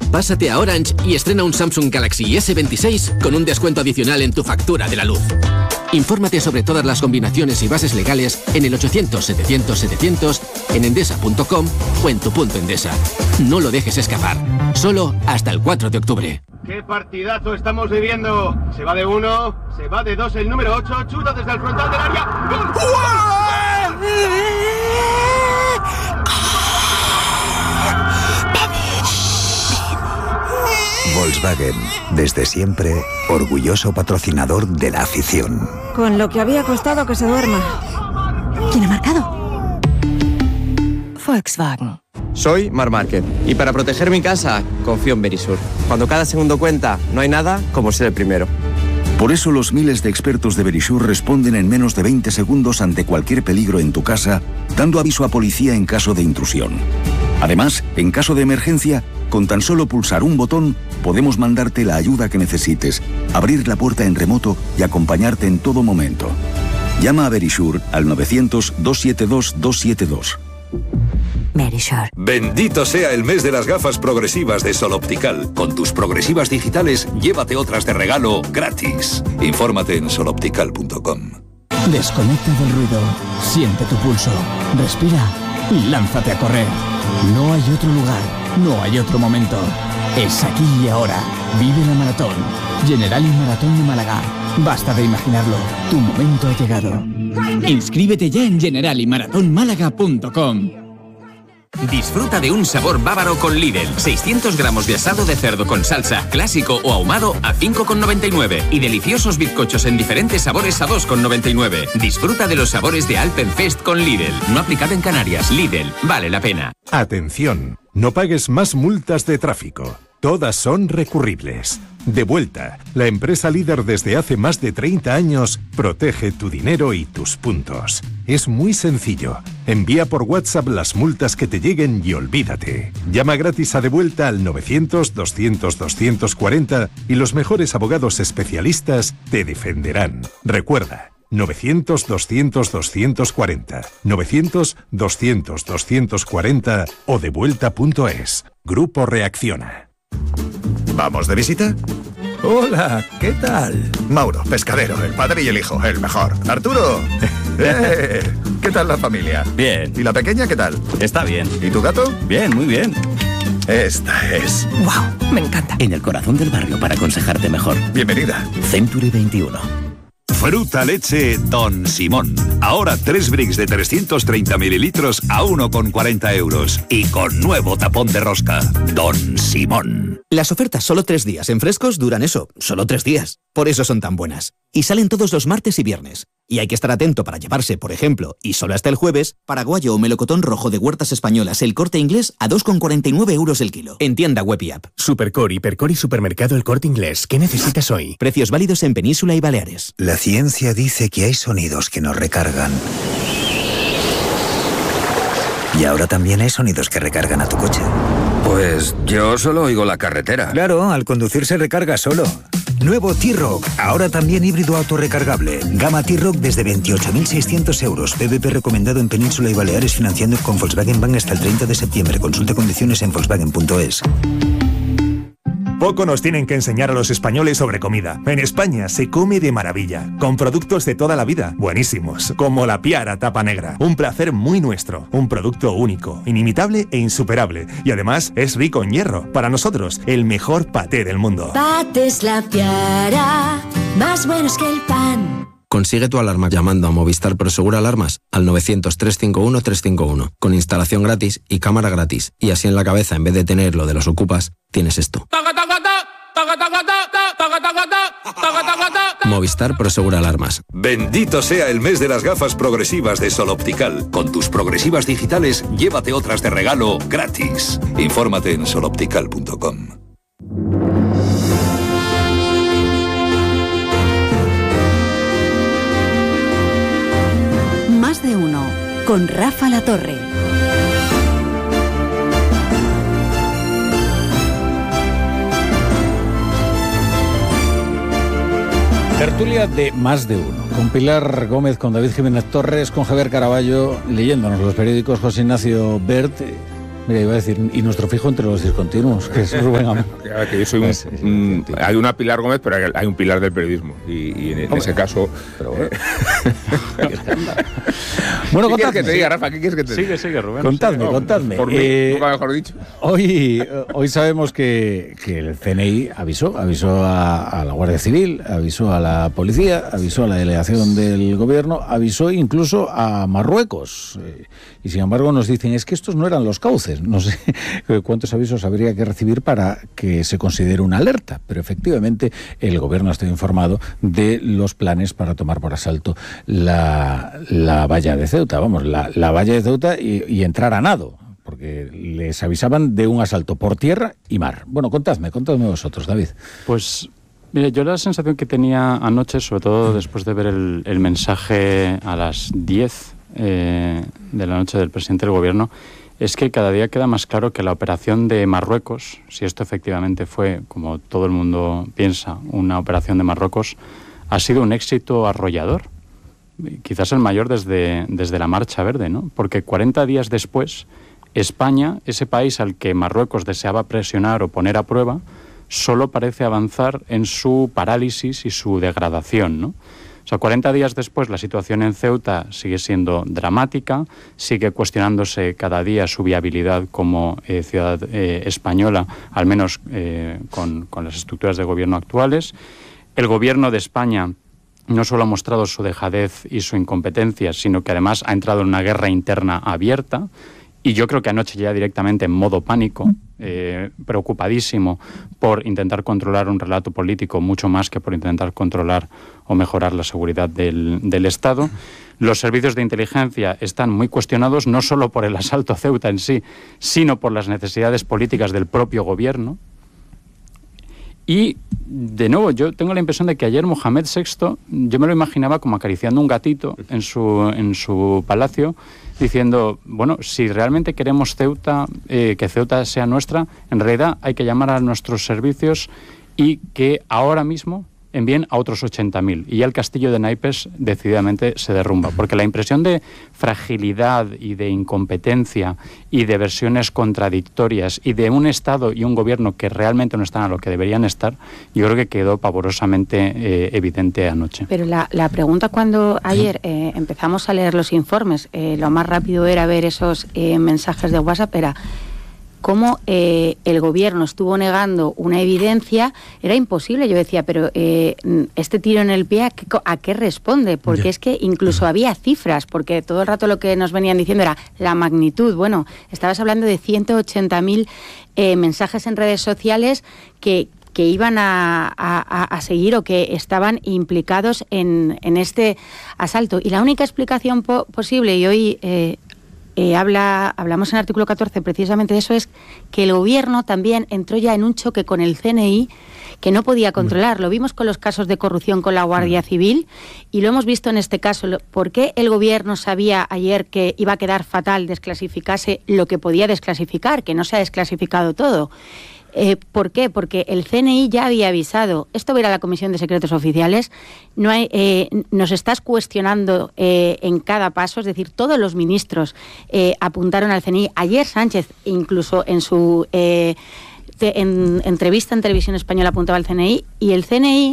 Pásate a Orange y estrena un Samsung Galaxy S26 con un descuento adicional en tu factura de la luz. Infórmate sobre todas las combinaciones y bases legales en el 800-700-700, en endesa.com o en tu punto Endesa. No lo dejes escapar. Solo hasta el 4 de octubre. ¡Qué partidazo estamos viviendo! Se va de 1, se va de 2 el número 8, chuta desde el frontal del área. ¡Gol! Volkswagen, desde siempre, orgulloso patrocinador de la afición. Con lo que había costado que se duerma. ¿Quién ha marcado? Volkswagen. Soy Marc Márquez y para proteger mi casa confío en Verisur. Cuando cada segundo cuenta, no hay nada como ser el primero. Por eso los miles de expertos de Verisur responden en menos de 20 segundos ante cualquier peligro en tu casa, dando aviso a policía en caso de intrusión. Además, en caso de emergencia, con tan solo pulsar un botón, podemos mandarte la ayuda que necesites, abrir la puerta en remoto y acompañarte en todo momento. Llama a Verisur al 900-272-272. Verisur. Bendito sea el mes de las gafas progresivas de Sol Optical. Con tus progresivas digitales, llévate otras de regalo gratis. Infórmate en soloptical.com. Desconecta del ruido, siente tu pulso, respira y lánzate a correr. No hay otro lugar, no hay otro momento. Es aquí y ahora. Vive la maratón. Generali Maratón de Málaga. Basta de imaginarlo. Tu momento ha llegado. Inscríbete ya en generaliMaratónMálaga.com. Disfruta de un sabor bávaro con Lidl. 600 gramos de asado de cerdo con salsa, clásico o ahumado a 5,99. Y deliciosos bizcochos en diferentes sabores a 2,99. Disfruta de los sabores de Alpenfest con Lidl. No aplicado en Canarias. Lidl. Vale la pena. Atención, no pagues más multas de tráfico. Todas son recurribles. Devuelta, la empresa líder desde hace más de 30 años, protege tu dinero y tus puntos. Es muy sencillo. Envía por WhatsApp las multas que te lleguen y olvídate. Llama gratis a Devuelta al 900-200-240 y los mejores abogados especialistas te defenderán. Recuerda, 900-200-240, 900-200-240 o devuelta.es. Grupo Reacciona. ¿Vamos de visita? Hola, ¿qué tal? Mauro, pescadero, el padre y el hijo, el mejor. Arturo, ¿qué tal la familia? Bien. ¿Y la pequeña qué tal? Está bien. ¿Y tu gato? Bien, muy bien. Esta es... ¡Wow! Me encanta. En el corazón del barrio para aconsejarte mejor. Bienvenida. Century 21. Fruta leche Don Simón. Ahora 3 bricks de 330 mililitros a 1,40 euros. Y con nuevo tapón de rosca. Don Simón. Las ofertas solo 3 días en Frescos duran eso, solo 3 días. Por eso son tan buenas. Y salen todos los martes y viernes. Y hay que estar atento para llevarse, por ejemplo, y solo hasta el jueves, paraguayo o melocotón rojo de Huertas Españolas El Corte Inglés a 2,49 euros el kilo. En tienda web y app. Supercor, Hipercor y Supermercado El Corte Inglés. ¿Qué necesitas hoy? Precios válidos en Península y Baleares. La ciencia dice que hay sonidos que nos recargan. Y ahora también hay sonidos que recargan a tu coche. Pues yo solo oigo la carretera. Claro, al conducir se recarga solo. Nuevo T-Roc, ahora también híbrido autorrecargable. Gama T-Roc desde 28.600 euros. PVP recomendado en Península y Baleares, financiando con Volkswagen Bank hasta el 30 de septiembre. Consulta condiciones en Volkswagen.es. Poco nos tienen que enseñar a los españoles sobre comida. En España se come de maravilla, con productos de toda la vida, buenísimos, como la Piara tapa negra. Un placer muy nuestro, un producto único, inimitable e insuperable. Y además es rico en hierro. Para nosotros, el mejor paté del mundo. Patés La Piara, más buenos que el pan. Consigue tu alarma llamando a Movistar Prosegur Alarmas al 900-351-351, con instalación gratis y cámara gratis. Y así en la cabeza, en vez de tener lo de los ocupas, tienes esto. Movistar Prosegur Alarmas. Bendito sea el mes de las gafas progresivas de Sol Optical. Con tus progresivas digitales, llévate otras de regalo gratis. Infórmate en soloptical.com. Más de uno, con Rafa La Torre. Tertulia de Más de Uno, con Pilar Gómez, con David Jiménez Torres, con Javier Caraballo, leyéndonos los periódicos, José Ignacio Bert. Mira, iba a decir, y nuestro fijo entre los discontinuos, que es Rubén Amón. Que yo soy hay una Pilar Gómez, pero hay un Pilar del periodismo. Y en ese caso... Pero bueno. Bueno, ¿Qué quieres que te diga, Rafa? ¿Qué quieres que te diga? Sigue, Rubén. Contadme. Por mí, nunca mejor dicho. Hoy sabemos que el CNI avisó a la Guardia Civil, avisó a la policía, avisó a la delegación del gobierno, avisó incluso a Marruecos. Y sin embargo nos dicen, es que estos no eran los cauces. No sé cuántos avisos habría que recibir para que se considere una alerta, pero efectivamente el gobierno ha estado informado de los planes para tomar por asalto la valla de Ceuta, la valla de Ceuta y entrar a nado, porque les avisaban de un asalto por tierra y mar. Bueno, contadme vosotros, David. Pues mire, yo la sensación que tenía anoche, sobre todo después de ver el mensaje a las 10 de la noche del presidente del gobierno, es que cada día queda más claro que la operación de Marruecos, si esto efectivamente fue, como todo el mundo piensa, una operación de Marruecos, ha sido un éxito arrollador, quizás el mayor desde la Marcha Verde, ¿no? Porque 40 días después, España, ese país al que Marruecos deseaba presionar o poner a prueba, solo parece avanzar en su parálisis y su degradación, ¿no? O sea, 40 días después la situación en Ceuta sigue siendo dramática, sigue cuestionándose cada día su viabilidad como ciudad española, al menos con las estructuras de gobierno actuales. El gobierno de España no solo ha mostrado su dejadez y su incompetencia, sino que además ha entrado en una guerra interna abierta. Y yo creo que anoche ya directamente en modo pánico, preocupadísimo por intentar controlar un relato político mucho más que por intentar controlar o mejorar la seguridad del Estado. Los servicios de inteligencia están muy cuestionados, no solo por el asalto a Ceuta en sí, sino por las necesidades políticas del propio gobierno. Y, de nuevo, yo tengo la impresión de que ayer Mohamed VI, yo me lo imaginaba como acariciando un gatito en su palacio, diciendo, bueno, si realmente queremos Ceuta, que Ceuta sea nuestra, en realidad hay que llamar a nuestros servicios y que ahora mismo envíen a otros 80.000. Y ya el castillo de naipes decididamente se derrumba, porque la impresión de fragilidad y de incompetencia y de versiones contradictorias y de un Estado y un gobierno que realmente no están a lo que deberían estar, yo creo que quedó pavorosamente evidente anoche. Pero la pregunta cuando ayer empezamos a leer los informes, lo más rápido era ver esos mensajes de WhatsApp, era cómo el gobierno estuvo negando una evidencia, era imposible. Yo decía, pero este tiro en el pie, ¿a qué responde? Porque es que incluso había cifras, porque todo el rato lo que nos venían diciendo era la magnitud. Bueno, estabas hablando de 180.000 mensajes en redes sociales que iban a seguir o que estaban implicados en este asalto. Y la única explicación posible, y hoy hablamos en el artículo 14 precisamente de eso, es que el gobierno también entró ya en un choque con el CNI que no podía controlar. Lo vimos con los casos de corrupción con la Guardia Civil y lo hemos visto en este caso. ¿Por qué el gobierno sabía ayer que iba a quedar fatal desclasificase lo que podía desclasificar, que no se ha desclasificado todo? ¿Por qué? Porque el CNI ya había avisado. Esto va a ir a la Comisión de Secretos Oficiales. Nos estás cuestionando en cada paso, es decir, todos los ministros apuntaron al CNI. Ayer Sánchez, incluso en su entrevista en Televisión Española, apuntaba al CNI, y el CNI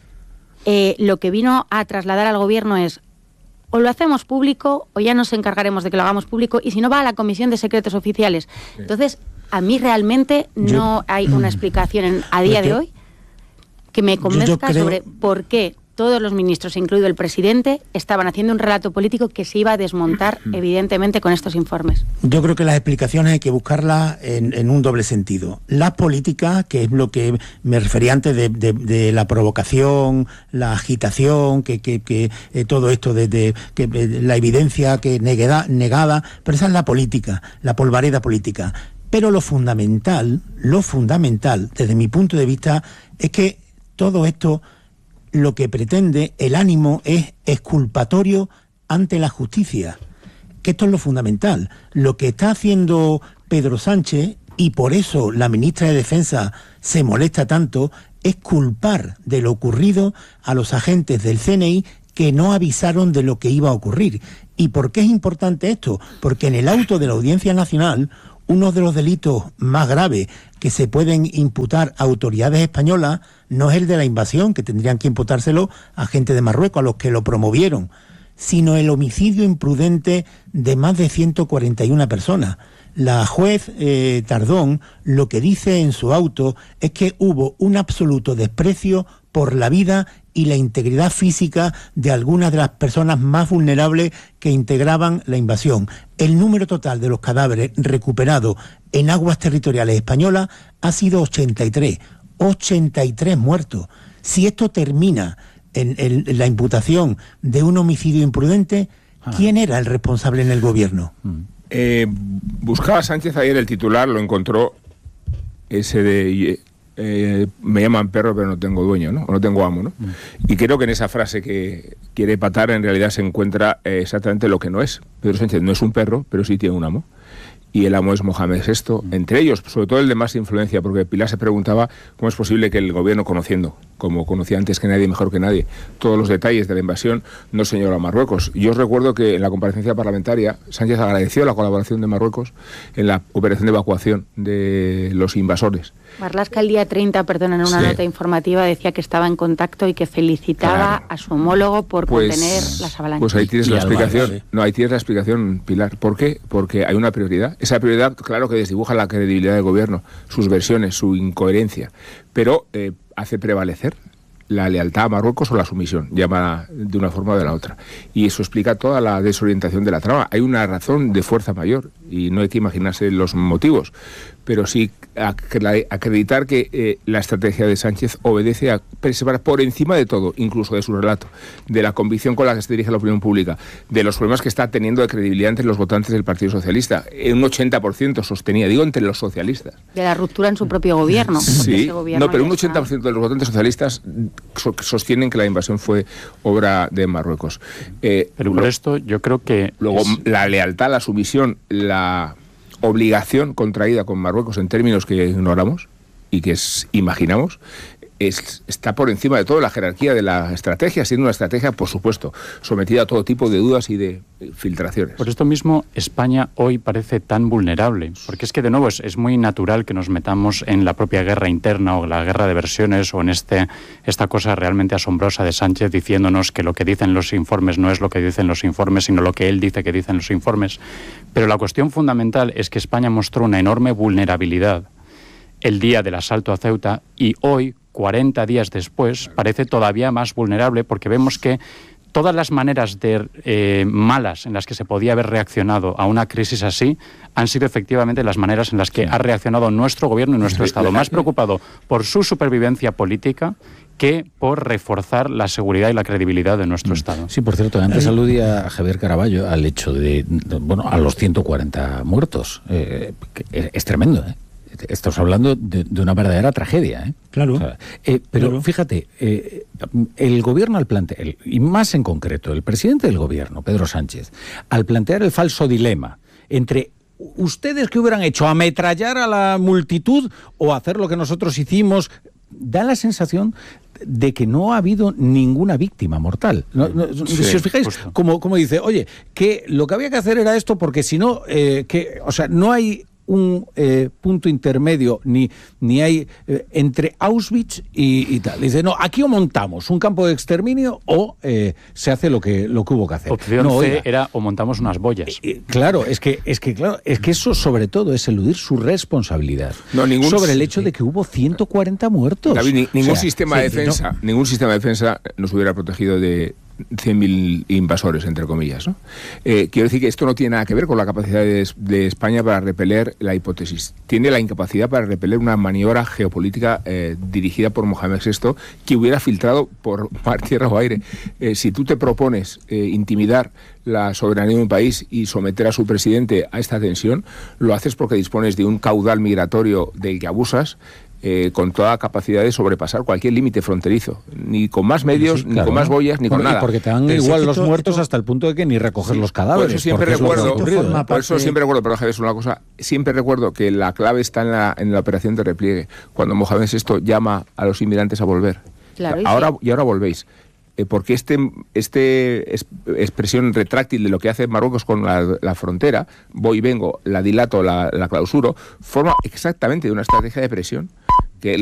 lo que vino a trasladar al gobierno es: o lo hacemos público o ya nos encargaremos de que lo hagamos público, y si no, va a la Comisión de Secretos Oficiales. Entonces, a mí realmente no hay una explicación a día de hoy que me convenzca sobre por qué todos los ministros, incluido el presidente, estaban haciendo un relato político que se iba a desmontar evidentemente con estos informes. Yo creo que las explicaciones hay que buscarlas en un doble sentido. La política, que es lo que me refería antes de la provocación, la agitación, que todo esto de la evidencia que negada, pero esa es la política, la polvareda política. Pero lo fundamental, desde mi punto de vista, es que todo esto lo que pretende, el ánimo es exculpatorio ante la justicia. Que esto es lo fundamental. Lo que está haciendo Pedro Sánchez, y por eso la ministra de Defensa se molesta tanto, es culpar de lo ocurrido a los agentes del CNI que no avisaron de lo que iba a ocurrir. ¿Y por qué es importante esto? Porque en el auto de la Audiencia Nacional uno de los delitos más graves que se pueden imputar a autoridades españolas no es el de la invasión, que tendrían que imputárselo a gente de Marruecos, a los que lo promovieron, sino el homicidio imprudente de más de 141 personas. La juez Tardón lo que dice en su auto es que hubo un absoluto desprecio por la vida y la integridad física de algunas de las personas más vulnerables que integraban la invasión. El número total de los cadáveres recuperados en aguas territoriales españolas ha sido 83. 83 muertos. Si esto termina en la imputación de un homicidio imprudente, ¿quién era el responsable en el gobierno? Buscaba Sánchez ayer el titular, lo encontró, ese de me llaman perro pero no tengo dueño, ¿no? O no tengo amo, ¿no? Y creo que en esa frase que quiere patar en realidad se encuentra exactamente lo que no es. Pedro Sánchez no es un perro, pero sí tiene un amo. Y el amo es Mohamed VI, entre ellos, sobre todo el de más influencia, porque Pilar se preguntaba cómo es posible que el gobierno, conociendo, como conocía antes que nadie, mejor que nadie, todos los detalles de la invasión, no señaló a Marruecos. Yo os recuerdo que en la comparecencia parlamentaria, Sánchez agradeció la colaboración de Marruecos en la operación de evacuación de los invasores. Marlaska el día 30, en una nota informativa decía que estaba en contacto y que felicitaba a su homólogo por contener las avalanchas. Pues ahí tienes la explicación. No, ahí tienes la explicación, Pilar. ¿Por qué? Porque hay una prioridad. Esa prioridad, claro que desdibuja la credibilidad del gobierno, sus versiones, su incoherencia, pero hace prevalecer la lealtad a Marruecos o la sumisión, llama de una forma o de la otra. Y eso explica toda la desorientación de la trama. Hay una razón de fuerza mayor y no hay que imaginarse los motivos, pero sí acreditar que la estrategia de Sánchez obedece a preservar por encima de todo, incluso de su relato, de la convicción con la que se dirige a la opinión pública, de los problemas que está teniendo de credibilidad entre los votantes del Partido Socialista. Un 80% sostenía, digo, entre los socialistas. De la ruptura en su propio gobierno. Sí, no, pero un 80% de los votantes socialistas sostienen que la invasión fue obra de Marruecos. Pero por esto yo creo que... Luego, la lealtad, la sumisión, la obligación contraída con Marruecos en términos que ignoramos y que imaginamos, está por encima de todo la jerarquía de la estrategia, siendo una estrategia, por supuesto, sometida a todo tipo de dudas y de filtraciones. Por esto mismo, España hoy parece tan vulnerable, porque es que, de nuevo, es muy natural que nos metamos en la propia guerra interna o la guerra de versiones o en esta cosa realmente asombrosa de Sánchez diciéndonos que lo que dicen los informes no es lo que dicen los informes, sino lo que él dice que dicen los informes. Pero la cuestión fundamental es que España mostró una enorme vulnerabilidad el día del asalto a Ceuta y hoy, 40 días después, parece todavía más vulnerable porque vemos que todas las maneras malas en las que se podía haber reaccionado a una crisis así han sido efectivamente las maneras en las que ha reaccionado nuestro gobierno y nuestro Estado, más preocupado por su supervivencia política que por reforzar la seguridad y la credibilidad de nuestro Estado. Sí, por cierto, antes aludía a Javier Caraballo al hecho a los 140 muertos. Es tremendo, ¿eh? Estamos hablando de una verdadera tragedia, ¿eh? Claro. O sea, pero claro. Fíjate, el gobierno al plantear, y más en concreto, el presidente del gobierno, Pedro Sánchez, al plantear el falso dilema entre ustedes que hubieran hecho, ametrallar a la multitud o hacer lo que nosotros hicimos, da la sensación de que no ha habido ninguna víctima mortal. Sí, si os fijáis, como dice, oye, que lo que había que hacer era esto porque si no, no hay un punto intermedio ni hay entre Auschwitz y tal. Dice, no, aquí o montamos un campo de exterminio o se hace lo que hubo que hacer. Opción C era o montamos unas boyas. Claro, es que eso sobre todo es eludir su responsabilidad sobre el hecho de que hubo 140 muertos. David, ningún sistema de defensa nos hubiera protegido de 100.000 invasores, entre comillas, ¿no? Quiero decir que esto no tiene nada que ver con la capacidad de España para repeler la hipótesis. Tiene la incapacidad para repeler una maniobra geopolítica dirigida por Mohamed VI que hubiera filtrado por mar, tierra o aire. Si tú te propones intimidar la soberanía de un país y someter a su presidente a esta tensión, lo haces porque dispones de un caudal migratorio del que abusas, con toda capacidad de sobrepasar cualquier límite fronterizo, ni con más medios, ni con más boyas, ni con nada. Porque te dan igual los muertos hasta el punto de que ni recoger los cadáveres. Por eso siempre recuerdo, pero Javier, es una cosa, siempre recuerdo que la clave está en la operación de repliegue, cuando Mohamed VI llama a los inmigrantes a volver. Claro, ahora volvéis. porque expresión retráctil de lo que hace Marruecos con la frontera, voy y vengo, la dilato, la clausuro, forma exactamente de una estrategia de presión